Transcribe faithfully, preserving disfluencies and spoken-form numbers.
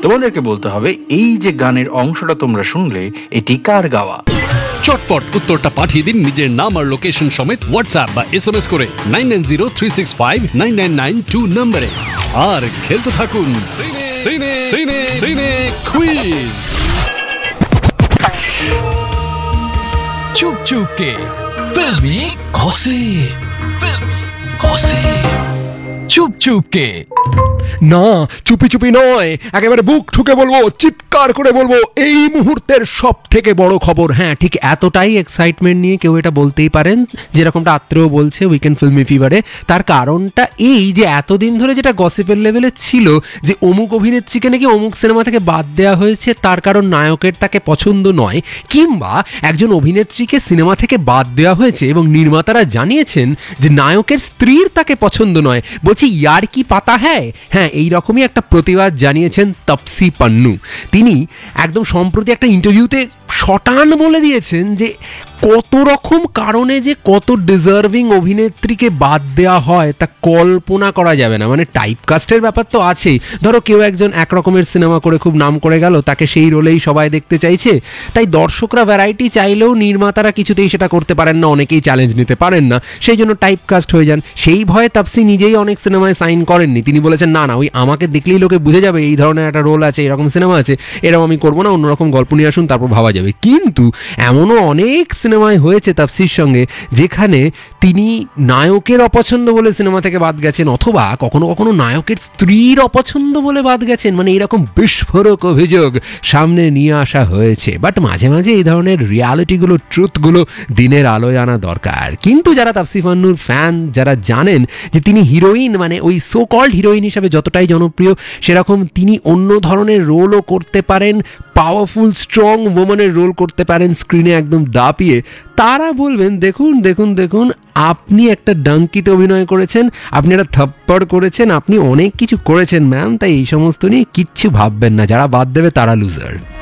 তোমাদেরকে বলতে হবে এই যে গানের অংশটা তোমরা শুনলে এটি কার গাওয়া। চটপট উত্তরটা পাঠিয়ে দিন নিজের নাম আর লোকেশন সমেত হোয়াটসঅ্যাপ বা এসএমএস করে nine nine zero three six five nine nine nine two নম্বরে। আর খেলতে থাকুন সিনে সিনে সিনে কুইজ। চুপ চুপকে ফিল্মি গসিপ, ফিল্মি গসিপ, চুপ চুপকে। না, চুপি চুপি নয়, একেবারে বুক ঠুকে বলবো, চিৎকার করে বলবো, এই মুহূর্তের সব থেকে বড় খবর। হ্যাঁ, ঠিক এতটাই এক্সাইটমেন্ট নিয়ে কেউ এটা বলতেই পারেন, যেরকমটা আত্রেও বলছে উইকেন্ড ফিল্মি ফিভারে। তার কারণটা এই যে এতদিন ধরে যেটা গসিপের লেভেলে ছিল যে অমুক অভিনেত্রীকে নাকি অমুক সিনেমা থেকে বাদ দেওয়া হয়েছে তার কারণ নায়কের তাকে পছন্দ নয়, কিংবা একজন অভিনেত্রীকে সিনেমা থেকে বাদ দেওয়া হয়েছে এবং নির্মাতারা জানিয়েছেন যে নায়কের স্ত্রীর তাকে পছন্দ নয়। বলছি, ইয়ার কি পাতা হ্যায়? হ্যাঁ, এইরকমই একটা প্রতিবাদ জানিয়েছেন তাপসী পান্নু। তিনি একদম সম্প্রতি একটা ইন্টারভিউতে শটান বলে দিয়েছেন যে কত রকম কারণে যে কত ডিজার্ভিং অভিনেত্রীকে বাদ দেওয়া হয় তা কল্পনা করা যাবে না। মানে টাইপকাস্টের ব্যাপার তো আছেই। ধরো কেউ একজন এক রকমের সিনেমা করে খুব নাম করে গেল, তাকে সেই রোলেই সবাই দেখতে চাইছে, তাই দর্শকরা ভ্যারাইটি চাইলেও নির্মাতারা কিছুতেই সেটা করতে পারেন না, অনেকেই চ্যালেঞ্জ নিতে পারেন না, সেই জন্য টাইপকাস্ট হয়ে যান। সেই ভয়ে তাপসী নিজেই অনেক সিনেমায় সাইন করেননি। তিনি বলেছেন না না, ওই আমাকে দেখলেই লোকে বুঝে যাবে এই ধরনের একটা রোল আছে, এরকম সিনেমা আছে, এরকম আমি করবো না, অন্যরকম গল্প নিয়ে আসুন, তারপর ভাবা যাবে। কিন্তু এমনও অনেক সিনেমায় হয়েছে তাপসীর সঙ্গে যেখানে তিনি নায়কের অপছন্দ বলে সিনেমা থেকে বাদ গেছেন, অথবা কখনো কখনো নায়কের স্ত্রীর অপছন্দ বলে বাদ গেছেন। মানে এরকম বিস্ফোরক অভিযোগ সামনে নিয়ে আসা হয়েছে। বাট মাঝে মাঝে এই ধরনের রিয়ালিটিগুলো, ট্রুথগুলো দিনের আলোয় আনা দরকার। কিন্তু যারা তাপসী পান্নুর ফ্যান, যারা জানেন যে তিনি হিরোইন, মানে ওই সো কল্ড হিরোইন হিসাবে যতটাই জনপ্রিয়, সেরকম তিনি অন্য ধরনের রোলও করতে পারেন, পাওয়ারফুল স্ট্রং ওম্যানের রোল করতে পারেন স্ক্রিনে একদম দাপিয়ে, তারা বলবেন দেখুন দেখুন দেখুন, আপনি একটা ডাঙ্কিতে অভিনয় করেছেন, আপনি একটা থাপ্পড় করেছেন, আপনি অনেক কিছু করেছেন ম্যাম, তাই এই সমস্ত নিয়ে কিচ্ছু ভাববেন না, যারা বাদ দেবে তারা লুজার।